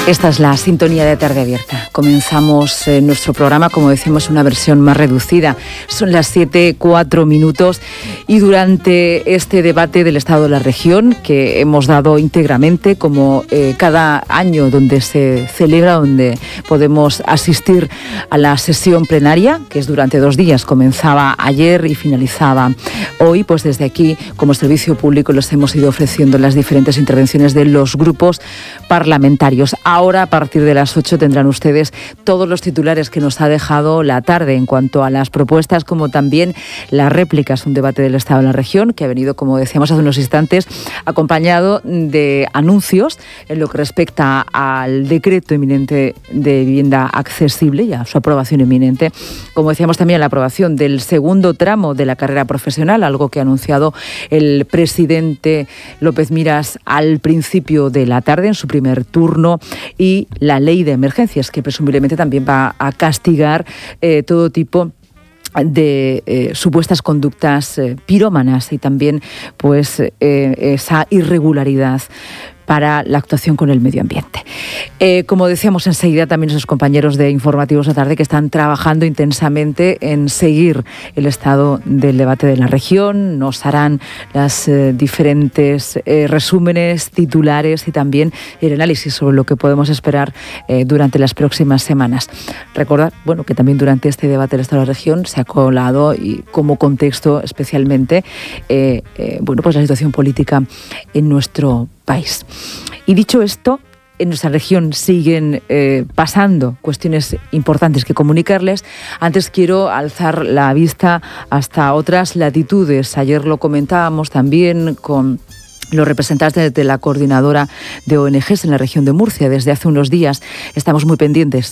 Esta es la sintonía de Tarde Abierta. Comenzamos nuestro programa, como decimos, una versión más reducida. Son las 7:04 y durante este debate del Estado de la Región, que hemos dado íntegramente, como cada año donde se celebra, donde podemos asistir a la sesión plenaria, que es durante 2 días, comenzaba ayer y finalizaba hoy, pues desde aquí, como servicio público, les hemos ido ofreciendo las diferentes intervenciones de los grupos parlamentarios. Ahora, a partir de las 8, tendrán ustedes todos los titulares que nos ha dejado la tarde en cuanto a las propuestas, como también las réplicas. Un debate del Estado de la Región que ha venido, como decíamos hace unos instantes, acompañado de anuncios en lo que respecta al decreto inminente de vivienda accesible y a su aprobación inminente. Como decíamos, también la aprobación del segundo tramo de la carrera profesional, algo que ha anunciado el presidente López Miras al principio de la tarde, en su primer turno, y la ley de emergencias, que presumiblemente también va a castigar todo tipo de supuestas conductas pirómanas y también pues esa irregularidad para la actuación con el medio ambiente. Como decíamos, enseguida también esos compañeros de Informativos de Tarde que están trabajando intensamente en seguir el estado del debate de la región, nos harán las diferentes resúmenes, titulares y también el análisis sobre lo que podemos esperar durante las próximas semanas. Recordad, bueno, que también durante este debate del estado de la región se ha colado, y como contexto especialmente, bueno, pues la situación política en nuestro país. Y dicho esto, en nuestra región siguen pasando cuestiones importantes que comunicarles. Antes quiero alzar la vista hasta otras latitudes. Ayer lo comentábamos también con los representantes de la coordinadora de ONGs en la región de Murcia. Desde hace unos días estamos muy pendientes